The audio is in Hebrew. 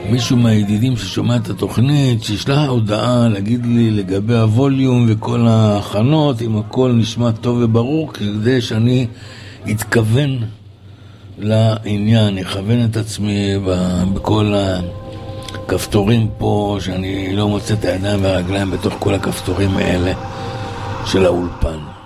מישהו מהידידים ששומע את התוכנית, שישלח הודעה להגיד לי לגבי הווליום וכל ההכנות, אם הכל נשמע טוב וברור, כדי שאני אתכוון לעניין, אכוון את עצמי בכל הכפתורים פה, שאני לא מוצא את הידיים והרגליים בתוך כל הכפתורים האלה של האולפן.